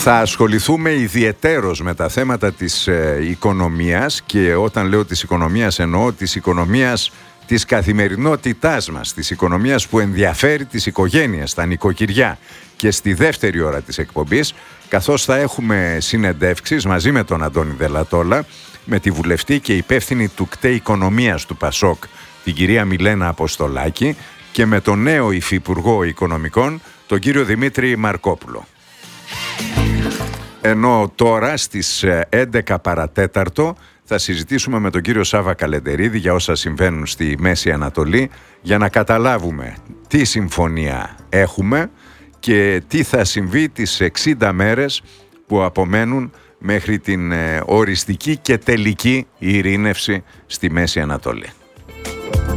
Θα ασχοληθούμε ιδιαιτέρως με τα θέματα της οικονομίας, και όταν λέω της οικονομίας εννοώ της οικονομίας της καθημερινότητάς μας, της οικονομίας που ενδιαφέρει τις οικογένειες, τα νοικοκυριά. Και στη δεύτερη ώρα της εκπομπής, καθώς θα έχουμε συνεντεύξεις μαζί με τον Αντώνη Δελατόλα, με τη βουλευτή και υπεύθυνη του ΚΤΕ Οικονομίας του ΠΑΣΟΚ, την κυρία Μιλένα Αποστολάκη, και με τον νέο υφυπουργό Οικονομικών, τον κύριο Δημήτρη Μαρκόπουλο. Ενώ τώρα στις 11 παρατέταρτο θα συζητήσουμε με τον κύριο Σάβα Καλεντερίδη για όσα συμβαίνουν στη Μέση Ανατολή, για να καταλάβουμε τι συμφωνία έχουμε και τι θα συμβεί τις 60 μέρες που απομένουν μέχρι την οριστική και τελική ειρήνευση στη Μέση Ανατολή.